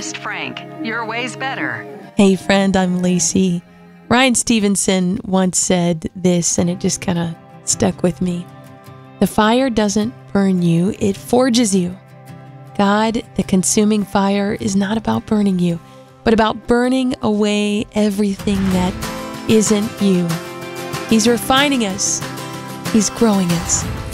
host, Frank. Your way's better. Hey, friend, I'm Lacey. Ryan Stevenson once said this, and it just kind of stuck with me. The fire doesn't burn you, it forges you. God, the consuming fire, is not about burning you, but about burning away everything that isn't you. He's refining us. He's growing us.